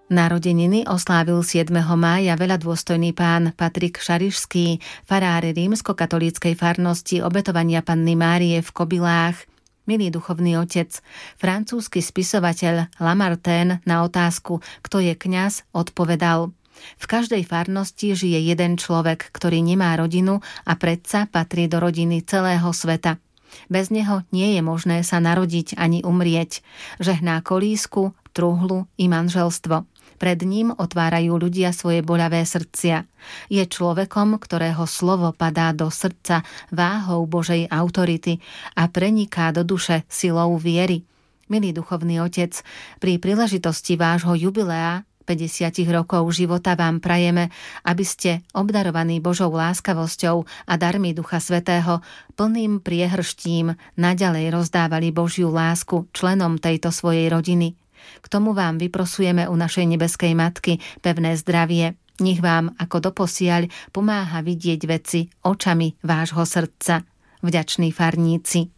Narodeniny oslávil 7. mája veľadôstojný pán Patrik Šarišský, farár rímskokatolíckej farnosti Obetovania Panny Márie v Kobylách. Milý duchovný otec, francúzsky spisovateľ Lamartine na otázku, kto je kňaz, odpovedal: v každej farnosti žije jeden človek, ktorý nemá rodinu a predsa patrí do rodiny celého sveta. Bez neho nie je možné sa narodiť ani umrieť. Žehná kolísku, truhlu i manželstvo. Pred ním otvárajú ľudia svoje boľavé srdcia. Je človekom, ktorého slovo padá do srdca váhou Božej autority a preniká do duše silou viery. Milý duchovný otec, pri príležitosti vášho jubilea 50 rokov života vám prajeme, aby ste, obdarovaní Božou láskavosťou a darmi Ducha Svätého, plným priehrštím naďalej rozdávali Božiu lásku členom tejto svojej rodiny. K tomu vám vyprosujeme u našej nebeskej Matky pevné zdravie. Nech vám ako doposiaľ pomáha vidieť veci očami vášho srdca. Vďační farníci.